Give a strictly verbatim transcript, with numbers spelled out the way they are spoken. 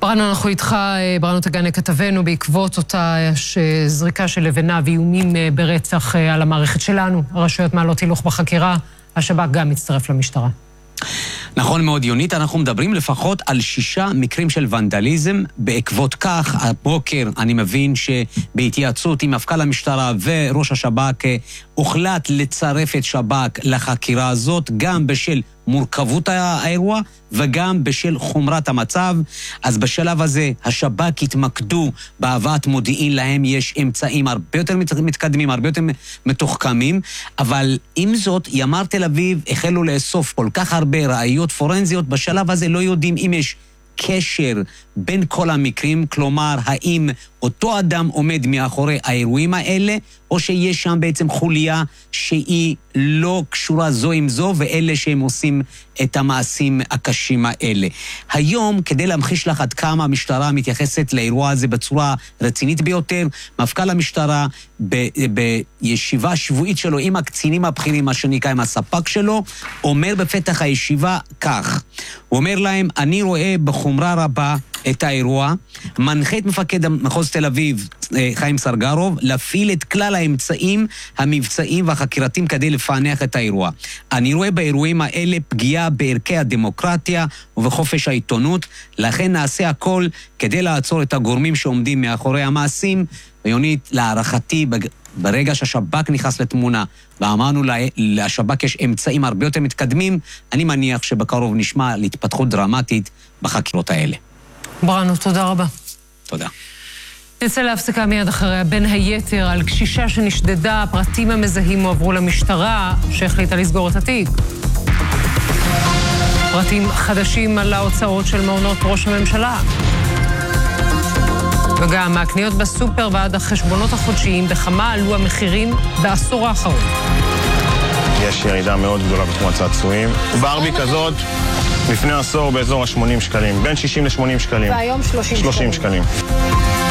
ברנו, אנחנו איתך, ברנו תגני כתבנו, בעקבות אותה זריקה של לבנה ואיומים ברצח על המערכת שלנו. הרשויות מעלות הילוך בחקירה, השב"כ גם מצטרף למשטרה. נכון מאוד, יונית, אנחנו מדברים לפחות על שישה מקרים של ונדליזם. בעקבות כך, הבוקר אני מבין שבהתייעצות עם מפכ"ל המשטרה וראש השב"כ הוחלט לצרף את שב"כ לחקירה הזאת, גם בשל מורכבות האירוע וגם בשל חומרת המצב. אז בשלב הזה השב"כ התמקדו בהבאת מודיעין, להם יש אמצעים הרבה יותר מתקדמים, הרבה יותר מתוחכמים, אבל עם זאת ימ"ר תל אביב החלו לאסוף כל כך הרבה ראיות פורנזיות. בשלב הזה לא יודעים אם יש קשר בין כל המקרים, כלומר האם אותו אדם עומד מאחורי האירועים האלה, או שיש שם בעצם חוליה שהיא לא קשורה זו עם זו, ואלה שהם עושים את המעשים הקשים האלה. היום, כדי להמחיש לך עד כמה המשטרה מתייחסת לאירוע הזה בצורה רצינית ביותר, מפכ"ל המשטרה ב- בישיבה שבועית שלו עם הקצינים הבכירים, מה שנקרא עם הספק שלו, אומר בפתח הישיבה כך, הוא אומר להם, אני רואה בחומרה רבה את האירוע, מנחה את מפקד מחוז תל אביב, חיים סרגרוב, להפעיל את כלל האמצעים המבצעיים והחקירתיים כדי לפענח את האירוע. אני רואה באירועים האלה פגיעה בערכי הדמוקרטיה ובחופש העיתונות, לכן נעשה הכל כדי לעצור את הגורמים שעומדים מאחורי המעשים. ויונית, להערכתי, ברגע שהשב"כ נכנס לתמונה, ואמרנו לשב"כ יש אמצעים הרבה יותר מתקדמים, אני מניח שבקרוב נשמע להתפתחות דרמטית בחקירות האלה. ברנו, תודה רבה. תודה. נצא להפסקה מיד אחריה. בין היתר על קשישה שנשדדה, הפרטים המזהים הועברו למשטרה שהחליטה לסגור את התיק. פרטים חדשים על ההוצאות של מעונות ראש הממשלה. וגם מהקניות בסופר ועד החשבונות החודשיים, בכמה עלו המחירים בעשור האחרון. יש ירידה מאוד גדולה בתחום הצעצועים. ברבי כזאת לפני עשור באזור ה-שמונים שקלים, בין שישים ל-שמונים שקלים. והיום שלושים שקלים. שלושים שקלים.